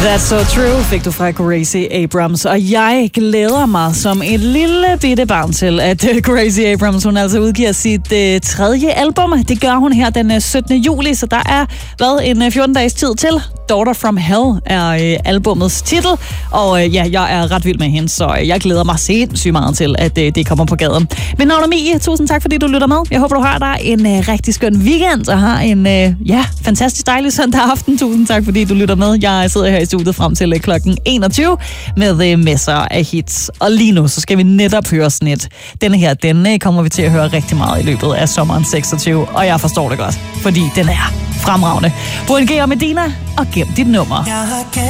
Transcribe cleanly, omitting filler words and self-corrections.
That's so true, fik du fra Gracie Abrams. Og jeg glæder mig som et lille bitte barn til, at Gracie Abrams, hun altså udgiver sit tredje album. Det gør hun her den 17. juli, så der er en 14 dages tid til. Daughter from Hell er albumets titel. Og ja, jeg er ret vild med hende, så jeg glæder mig sindssygt meget til, at det kommer på gaden. Men navn er Mie, tusind tak, fordi du lytter med. Jeg håber, du har dig en rigtig skøn weekend og har en fantastisk dejlig søndag aften. Tusind tak, fordi du lytter med. Jeg sidder her i studiet frem til klokken 21 med masser af hits. Og lige nu, så skal vi netop høre Snit. Denne her, den kommer vi til at høre rigtig meget i løbet af sommeren 26. Og jeg forstår det godt, fordi den er fremragende. Brun G og Medina, og gem dit nummer.